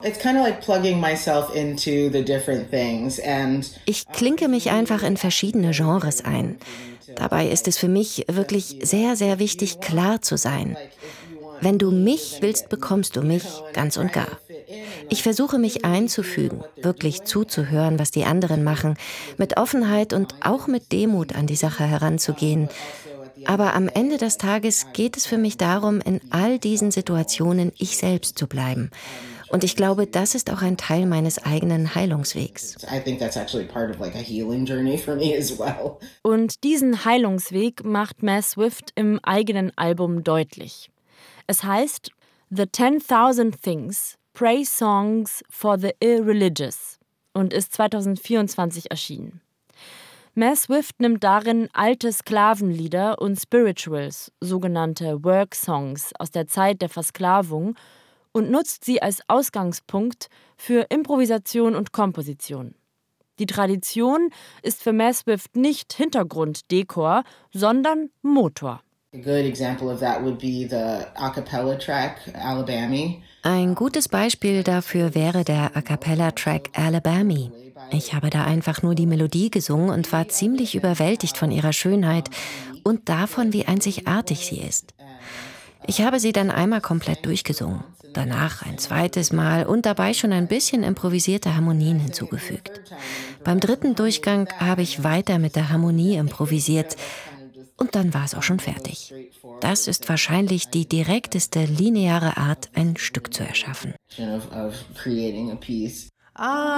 Ich klinke mich einfach in verschiedene Genres ein. Dabei ist es für mich wirklich sehr, sehr wichtig, klar zu sein. Wenn du mich willst, bekommst du mich ganz und gar. Ich versuche mich einzufügen, wirklich zuzuhören, was die anderen machen, mit Offenheit und auch mit Demut an die Sache heranzugehen. Aber am Ende des Tages geht es für mich darum, in all diesen Situationen ich selbst zu bleiben. Und ich glaube, das ist auch ein Teil meines eigenen Heilungswegs. Und diesen Heilungsweg macht Mass Swift im eigenen Album deutlich. Es heißt The 10,000 Things, Praise Songs for the Irreligious und ist 2024 erschienen. Mass Swift nimmt darin alte Sklavenlieder und Spirituals, sogenannte Work-Songs aus der Zeit der Versklavung, und nutzt sie als Ausgangspunkt für Improvisation und Komposition. Die Tradition ist für Mass Swift nicht Hintergrunddekor, sondern Motor. Ein gutes Beispiel dafür wäre der A-cappella-Track Alabama. Ich habe da einfach nur die Melodie gesungen und war ziemlich überwältigt von ihrer Schönheit und davon, wie einzigartig sie ist. Ich habe sie dann einmal komplett durchgesungen, danach ein zweites Mal und dabei schon ein bisschen improvisierte Harmonien hinzugefügt. Beim dritten Durchgang habe ich weiter mit der Harmonie improvisiert und dann war es auch schon fertig. Das ist wahrscheinlich die direkteste lineare Art, ein Stück zu erschaffen.